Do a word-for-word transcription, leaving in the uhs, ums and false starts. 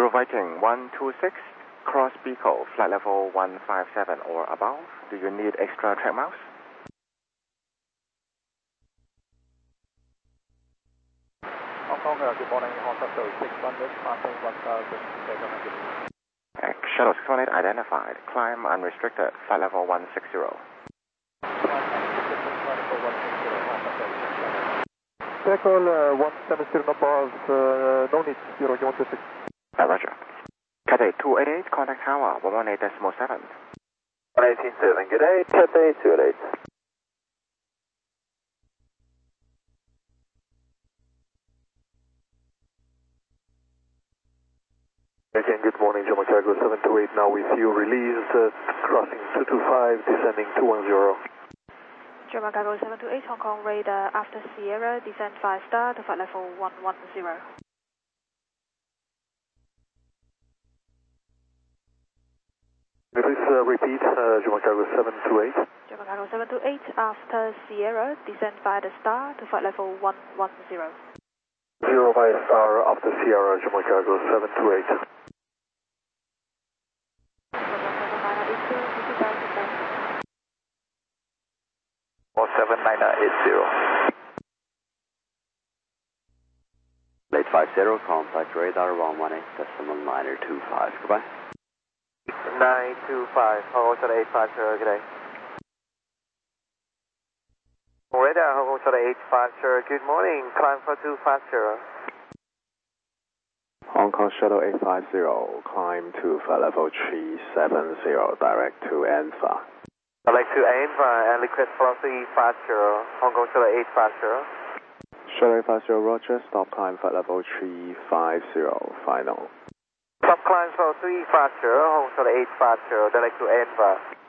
Zero Viking one two six, cross Beagle, flight level one five seven or above. Do you need extra track mouse? Hong Kong, uh, good morning, Hong Kong six hundred, passing one thousand, take on X, Shuttle six one eight identified, climb unrestricted, flight level one six zero. Vehicle uh, one seven zero above, uh, no need, zero, you want to six. Uh, Roger. Cathay two eight eight, contact tower one one eight decimal seven. one eighteen seven, good day, Cathay two eight eight. Again, good morning, German Cargo seven two eight, now with you, release, uh, crossing two two five, descending two one zero. German Cargo seven two eight, Hong Kong radar after Sierra, descend five star to flight level one one zero. Please uh, repeat, uh, German Cargo seven two eight. German Cargo seven two eight, after Sierra, descend via the star to flight level one one zero. Zero by star after Sierra, German Cargo seven two eight. Or seven nine eight zero. Late five zero, contact radar one one eight decimal nine two five. Goodbye. nine two five, Hong Kong eight five zero, good day. Radar Hong Kong eight five zero, good morning, climb for two five zero. Hong Kong Shuttle eight five zero, climb to flight level three seven zero, direct to Anfa. Direct to Anfa and request for three five zero, Hong Kong Shuttle eight five zero. Shuttle eight five zero, Roger, stop climb flight level three five zero, final. Stop climb for three five zero, Hong Kong eight five zero, direct to Anfa.